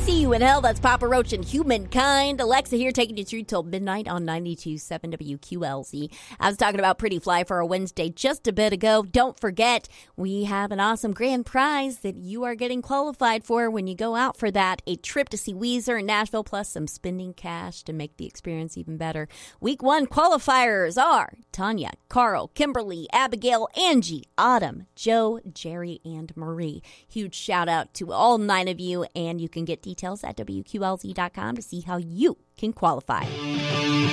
See You in Hell. That's Papa Roach and Humankind. Alexa here taking you through till midnight on 92.7 WQLZ. I was talking about Pretty Fly for a Wednesday just a bit ago. Don't forget, we have an awesome grand prize that you are getting qualified for when you go out for that. A trip to see Weezer in Nashville plus some spending cash to make the experience even better. Week 1 qualifiers are Tanya, Carl, Kimberly, Abigail, Angie, Autumn, Joe, Jerry, and Marie. Huge shout out to all 9 of you, and you can get details at WQLZ.com to see how you can qualify.